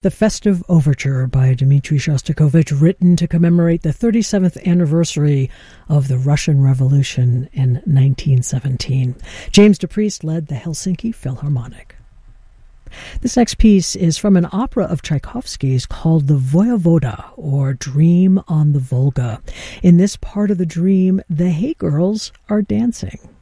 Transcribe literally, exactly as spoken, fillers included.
The Festive Overture by Dmitri Shostakovich, written to commemorate the thirty-seventh anniversary of the Russian Revolution in nineteen seventeen. James DePriest led the Helsinki Philharmonic. This next piece is from an opera of Tchaikovsky's called The Voyevoda, or Dream on the Volga. In this part of the dream, the Hay Girls are dancing.